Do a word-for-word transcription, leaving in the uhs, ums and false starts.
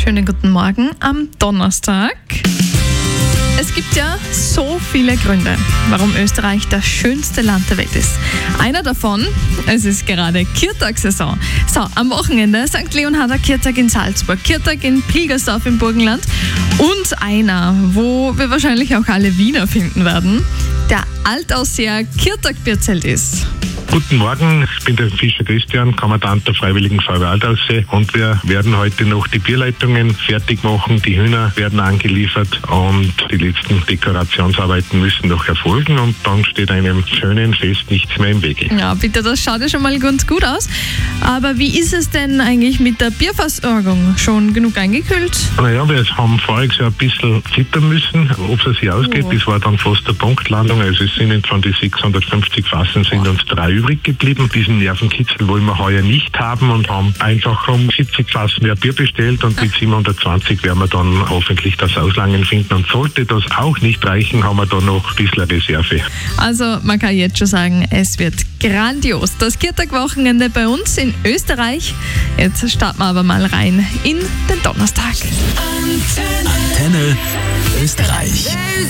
schönen guten Morgen am Donnerstag. Es gibt ja so viele Gründe, warum Österreich das schönste Land der Welt ist. Einer davon, es ist gerade Kirtag-Saison. So, am Wochenende Sankt Leonharder Kirtag in Salzburg, Kirtag in Pilgersdorf im Burgenland und einer, wo wir wahrscheinlich auch alle Wiener finden werden, der Altausseer Kirtag-Bierzelt ist. Guten Morgen, ich bin der Fischer Christian, Kommandant der Freiwilligen Feuerwehr Altaussee, und wir werden heute noch die Bierleitungen fertig machen, die Hühner werden angeliefert und die letzten Dekorationsarbeiten müssen noch erfolgen und dann steht einem schönen Fest nichts mehr im Wege. Ja, bitte, das schaut ja schon mal ganz gut aus. Aber wie ist es denn eigentlich mit der Bierversorgung? Schon genug eingekühlt? Naja, wir haben voriges Jahr ein bisschen zittern müssen, ob es sich ausgeht. Oh. Das war dann fast eine Punktlandung, also es sind von den sechshundertfünfzig Fassen sind uns drei übrig geblieben. Diesen Nervenkitzel wollen wir heuer nicht haben und haben einfach um siebzig Fassen mehr Bier bestellt und mit siebenhundertzwanzig werden wir dann hoffentlich das Auslangen finden. Und sollte das auch nicht reichen, haben wir dann noch ein bisschen Reserve. Also man kann jetzt schon sagen, es wird grandios. Das Kirtag-Wochenende bei uns in Österreich. Jetzt starten wir aber mal rein in den Donnerstag. Antenne Österreich.